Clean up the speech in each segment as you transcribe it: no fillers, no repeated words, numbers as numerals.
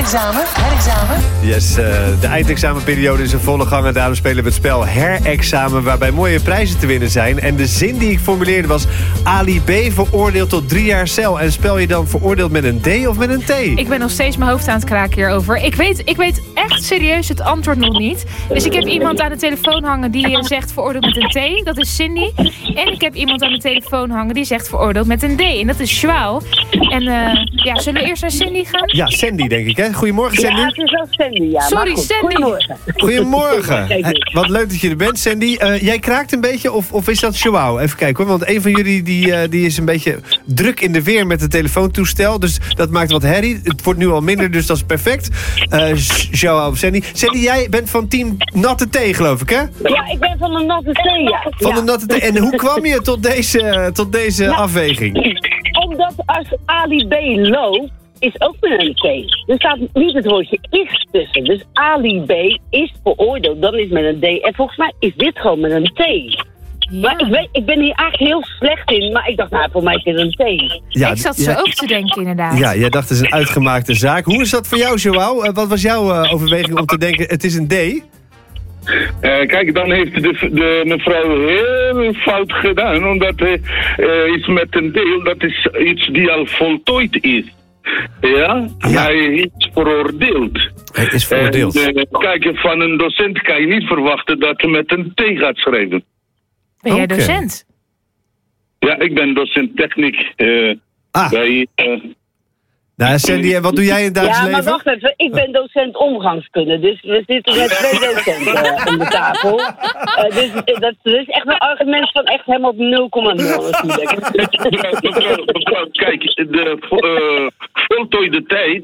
Herexamen. Yes, de eindexamenperiode is in volle gang en daarom spelen we het spel Herexamen, waarbij mooie prijzen te winnen zijn. En de zin die ik formuleerde was: Ali B. veroordeeld tot 3 jaar cel. En spel je dan veroordeeld met een D of met een T? Ik ben nog steeds mijn hoofd aan het kraken hierover. Ik weet echt serieus het antwoord nog niet. Dus ik heb iemand aan de telefoon hangen die zegt veroordeeld met een T. Dat is Cindy. En ik heb iemand aan de telefoon hangen die zegt veroordeeld met een D. En dat is Joao. En zullen we eerst naar Cindy gaan? Ja, Sandy denk ik, hè? Goedemorgen, Sandy. Ja, het is wel Sandy, ja. Sorry, goed, Sandy. Goedemorgen. Goedemorgen. Wat leuk dat je er bent, Sandy. Jij kraakt een beetje, of is dat Joao? Even kijken hoor, want een van jullie die is een beetje druk in de weer met het telefoontoestel. Dus dat maakt wat herrie. Het wordt nu al minder, dus dat is perfect. Joao of Sandy. Sandy, jij bent van team Natte Thee, geloof ik, hè? Ja, ik ben van de Natte Thee, ja. Van de Natte Thee. En hoe kwam je tot deze afweging? Omdat als Ali B. loopt, is ook met een T. Er staat niet het woordje is tussen. Dus Ali B. is veroordeeld, dan is met een D. En volgens mij is dit gewoon met een T. Ja. Maar ik ben hier eigenlijk heel slecht in. Maar ik dacht, voor mij is dit een T. Ja, Ik zat zo ook te denken, inderdaad. Ja, jij dacht het is een uitgemaakte zaak. Hoe is dat voor jou, Joao? Wat was jouw overweging om te denken het is een D? Kijk, dan heeft de mevrouw heel fout gedaan. Omdat iets met een deel, dat is iets die al voltooid is. Ja? Hij is veroordeeld. Hij is veroordeeld. Kijk, van een docent kan je niet verwachten dat hij met een T gaat schrijven. Ben jij Oké. docent? Ja, ik ben docent techniek bij... Nou, Sandy, en wat doe jij in het dagelijks Ja, maar leven? wacht even. Ik ben docent omgangskunde. Dus we zitten met 2 docenten om de tafel. Dus dat is echt een argument van echt helemaal op 0,0 natuurlijk. Mevrouw, kijk, de voltooide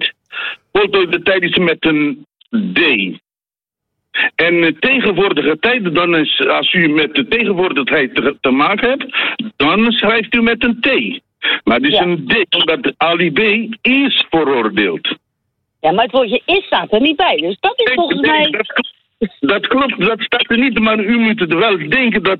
tijd is met een D. En tegenwoordige tijd, dan is, als u met de tegenwoordigheid te maken hebt, dan schrijft u met een T. Maar het is een D, omdat Ali B. is veroordeeld. Ja, maar het woordje is staat er niet bij. Dus dat is volgens mij... Dat klopt, dat staat er niet, maar u moet het wel denken dat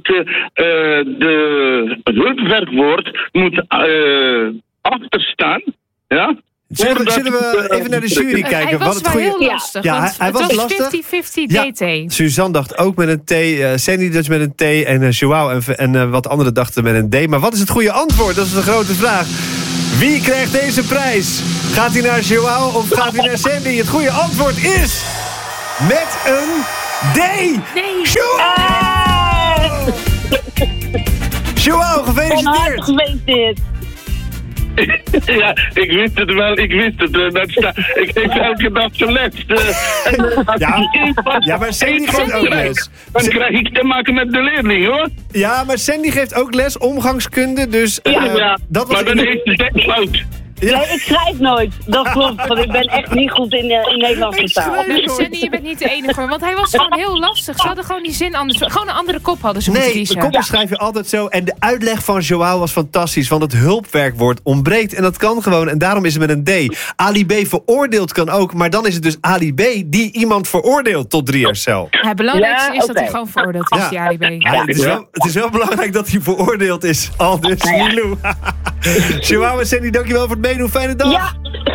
de hulpwerkwoord moet achterstaan, ja? Zullen we even naar de jury kijken? Hij was wat het wel goede... heel lastig. Ja, want hij het was was lastig. 50-50 DT. Suzanne dacht ook met een T, Sandy dus met een T en Joao en wat anderen dachten met een D. Maar wat is het goede antwoord? Dat is de grote vraag. Wie krijgt deze prijs? Gaat hij naar Joao of gaat hij naar Sandy? Het goede antwoord is... met een D! Nee. Joao! Joao, Van harte gefeliciteerd! gefeliciteerd. Ja, ik wist het wel, ik geef elke dag de les. Ja, maar Sandy geeft ook les. Dan krijg ik te maken met de leerling, hoor. Ja, maar Sandy geeft ook les, omgangskunde, dus... dat was maar dan heeft ze het fout. Ja. Nee, ik schrijf nooit. Dat klopt, want ik ben echt niet goed in Nederlandse taal. Nee, Sandy, je bent niet de enige hoor. Want hij was gewoon heel lastig. Ze hadden gewoon die zin anders... Gewoon een andere kop hadden ze moeten Nee, de kiezen. koppen schrijf je altijd zo. En de uitleg van Joao was fantastisch. Want het hulpwerkwoord ontbreekt. En dat kan gewoon. En daarom is het met een D. Ali B. veroordeeld kan ook. Maar dan is het dus Ali B. die iemand veroordeelt tot 3 jaar cel. Het belangrijkste is dat hij oké. gewoon veroordeeld is, die Ali B. Ja, het is wel belangrijk dat hij veroordeeld is. Al dus Milou. Joao en Sandy, dankjewel voor het meedoen. Fijne dag. Ja.